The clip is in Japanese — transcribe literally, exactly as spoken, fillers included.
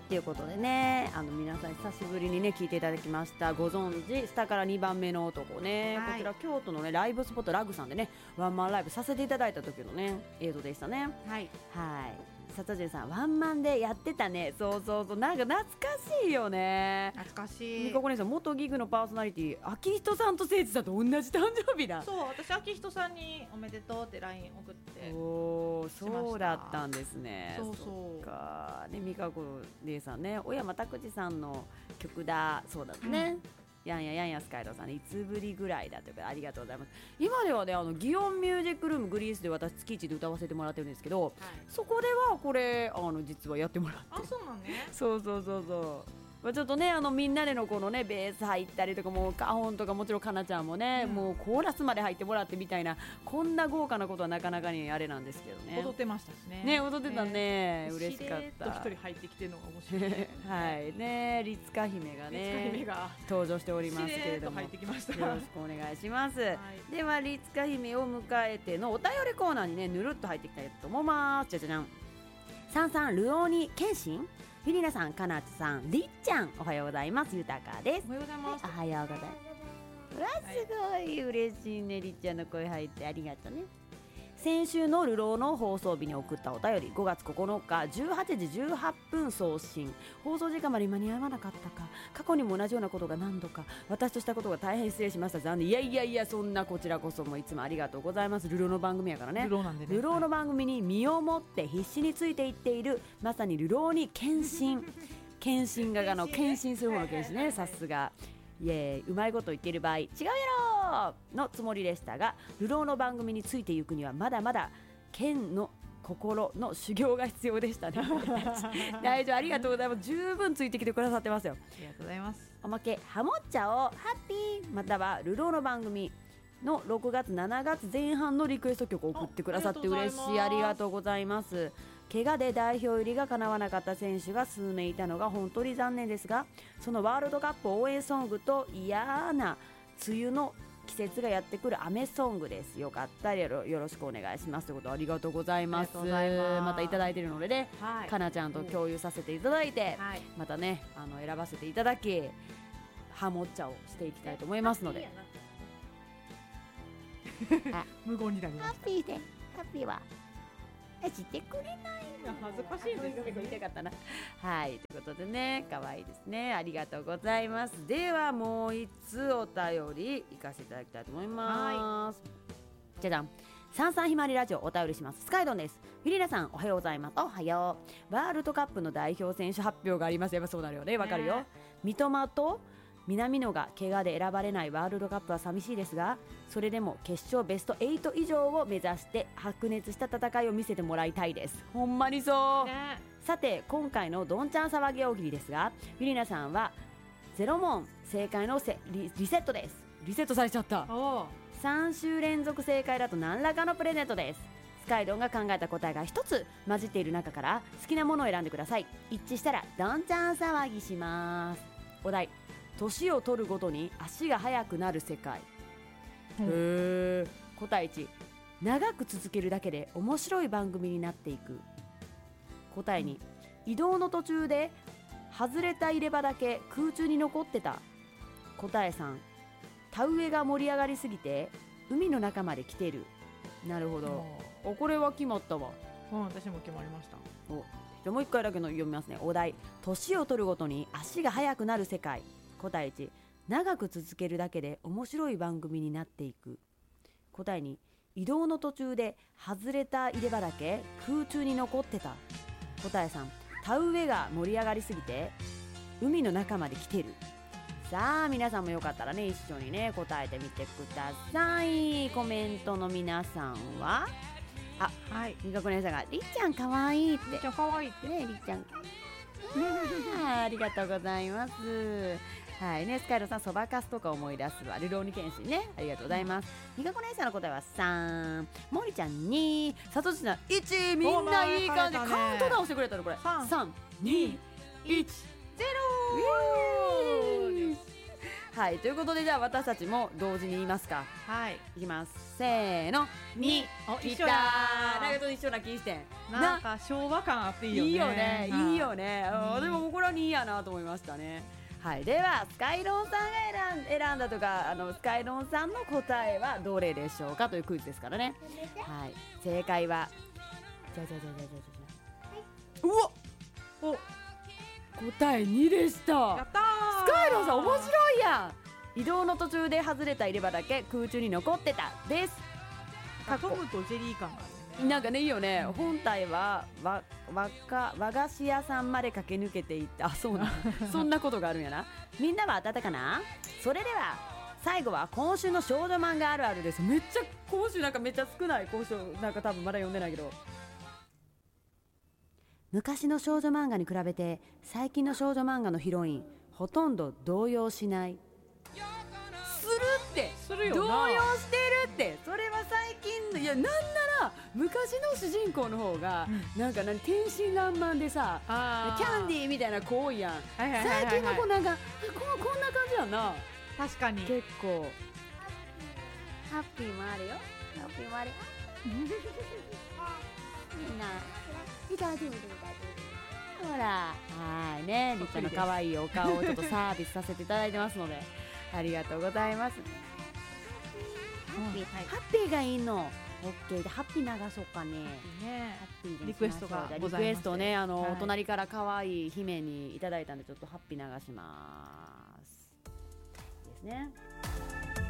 ということでね、あの皆さん久しぶりにね聞いていただきました。ご存知下からにばんめの男ね、はい、こちら京都のねライブスポットラグさんでねワンマンライブさせていただいた時のね映像でしたね。 はいはい。佐藤さんワンマンでやってたね。そうそうそう、なんか懐かしいよね。 懐かしい。 みかこ姉さん元ギグのパーソナリティ秋人さんと誠治さんと同じ誕生日だ。 そう、私秋人さんにおめでとうって ライン 送っておー、そうだったんですね。 そうそうかね、みかこ姉さんね小山拓司さんの曲だそうだね、うん、やんややんやスカイドさん、ね、いつぶりぐらいだというかありがとうございます。今ではねあの祇園ミュージックルームグリースで私月一で歌わせてもらってるんですけど、はい、そこではこれあの実はやってもらって、 あ、そうなんね。 そうそうそうそう、まあ、ちょっとねあのみんなでのこのねベース入ったりとかもうカホンとかもちろんかなちゃんもね、うん、もうコーラスまで入ってもらってみたいなこんな豪華なことはなかなかにあれなんですけどね。 踊ってましたしね。 ね、踊ってたね、 ね、 嬉しかった。 一人入ってきてるのが面白い、ね、 はいね、リツカ姫がねリツカ姫が登場しておりますけれども入ってきました。 よろしくお願いします、 はい、 ではリツカ姫を迎えてのお便りコーナーにねぬるっと入っていきたいと思います。じゃじゃじゃん。さんさんルオーニケンシン、フィリナさん、かなちさん、りっちゃん、おはようございます。ゆたかです。 おはようございます。 おはようございます。うわ、すごい嬉しいね、りっちゃんの声入ってありがとうね。先週のルローの放送日に送ったお便り、ごがつここのかじゅうはちじじゅうはっぷん送信。放送時間まで間に合わなかったか、過去にも同じようなことが何度か、私としたことが大変失礼しました。残念。いやいやいや、そんなこちらこそもいつもありがとうございます。ルローの番組やからね。 ルローなんでね。 ルローの番組に身をもって必死についていっている、まさにルローに献身献身がの献身する方の献身ね、さすが。イエーイ、うまいこと言っている場合違うやろのつもりでしたが、流浪の番組についていくにはまだまだ剣の心の修行が必要でしたね。大丈夫、ありがとうございます。十分ついてきてくださってますよ。 ありがとうございます。 おまけハモっちゃおうハッピー、または流浪の番組のろくがつしちがつぜん半のリクエスト曲を送ってくださって嬉しい、ありがとうございます。怪我で代表入りが叶わなかった選手が数名いたのが本当に残念ですが、そのワールドカップ応援ソングと嫌な梅雨の季節がやってくる雨ソングです。よかったらよろ、よろしくお願いしますということ、ありがとうございます。またいただいているのでね、はい、かなちゃんと共有させていただいて、はい、またねあの選ばせていただきハモッチャをしていきたいと思いますので、 あ無言になりました。 ハッピーでハッピーはしてくれないの。 恥ずかしいですけど言いたかったな。はいということでね、可愛いですね、ありがとうございます。ではもう一つお便りいかせていただきたいと思います。じゃじゃん。さんさんひまわりラジオお便りします。スカイドンです。フィリナさんおはようございます。おはよう。ワールドカップの代表選手発表があります。やっぱそうなるよね、わかるよ、ね、三笘と南野が怪我で選ばれないワールドカップは寂しいですが、それでも決勝ベストはち以上を目指して白熱した戦いを見せてもらいたいです。ほんまにそう、ね、さて今回のどんちゃん騒ぎ大喜利ですが、フィリナさんはゼロ問正解のせ リ, リセットです。リセットされちゃった。さん週連続正解だと何らかのプレゼントです。スカイドンが考えた答えが一つ混じっている中から好きなものを選んでください。一致したらどんちゃん騒ぎします。お題、年を取るごとに足が速くなる世界、うん、へー。答えいち、長く続けるだけで面白い番組になっていく。答えに、移動の途中で外れた入れ歯だけ空中に残ってた。答えさん、田植えが盛り上がりすぎて海の中まで来てる。なるほど、おこれは決まったわ。 うん、私も決まりました。 お、じゃあもう一回だけの読みますね。お題、年を取るごとに足が速くなる世界。答えいち、長く続けるだけで面白い番組になっていく。答えに、移動の途中で外れた入れ歯だけ空中に残ってた。答えさん、田植えが盛り上がりすぎて海の中まで来てる。さあ皆さんもよかったらね一緒にね答えてみてください。コメントの皆さんは、あ、はい、みかこ姉さんがりっちゃんかわいいって、 りっちゃんかわいいってね、りっちゃんありがとうございます。はいね、スカイロさんそばかすとか思い出すわ。ルローニケンシンね、ありがとうございます。みかこ姉さんの答えはさん、もりちゃんに、さとしさんいち、みんないい感じ、カウントダウンしてくれたのこれ。さん、に、いち、ゼロはい、ということでじゃあ私たちも同時に言いますか。 はい。 いきます。せーの。 に。お、 来た一緒やー。なんかちょっと一緒な気してん。 なんか昭和感あっていいよね。 いいよね。 はいいいよね。あーでもこれはにやなと思いましたね。はい、ではスカイロンさんが選ん選んだとか、あのスカイロンさんの答えはどれでしょうかというクイズですからね。はい、正解はじゃじゃじゃじゃじゃじゃじゃ、うわっ、お、答えにでした。 やったー。 スカイロンさん面白いやん。移動の途中で外れた入れ歯だけ空中に残ってたです。 トムとジェリー感があるね。 なんかね、いいよね。本体はわわか和菓子屋さんまで駆け抜けていった。あ、そうなそんなことがあるんやな。みんなは当たったかな。それでは最後は今週の少女漫画あるあるです。めっちゃ今週なんかめっちゃ少ない。今週なんか多分まだ読んでないけど、昔の少女漫画に比べて最近の少女漫画のヒロインほとんど動揺しない。するってするよな。 動揺してるって。それは最近の、いやなんなら昔の主人公の方が、うん、なんか何天真爛漫でさ、キャンディーみたいな子多いやん。最近の子なんかこ, こんな感じやんな。 確かに結構ハッピーもあるよ。ハッピーもあるよ。みんないただいてみてみたい。ほら、はいね、りっちゃんの可愛いお顔をちょっとサービスさせていただいてますのでありがとうございます。ハッピー、はい、ハッピーがいいの。オッケーでハッピー流そうかね。ね、ハッピーリクエストがリクエストね、あの、はい、お隣から可愛い姫にいただいたんでちょっとハッピー流しますですね。